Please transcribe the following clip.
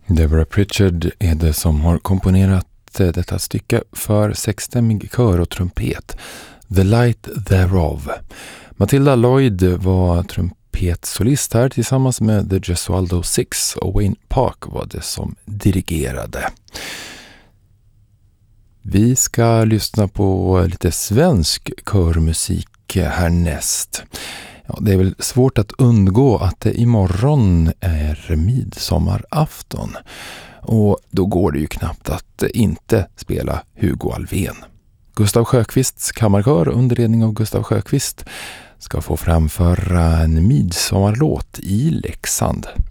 Deborah Pritchard är det som har komponerat detta stycke för sexstämmig kör och trumpet, The Light Thereof. Matilda Lloyd var trumpetsolist här tillsammans med The Gesualdo Six, och Wayne Park var det som dirigerade. Vi ska lyssna på lite svensk körmusik härnäst. Ja, det är väl svårt att undgå att det imorgon är midsommarafton. Och då går det ju knappt att inte spela Hugo Alfvén. Gustav Sjöqvists kammarkör under ledning av Gustav Sjöqvist ska få framföra en midsommarlåt i Leksand.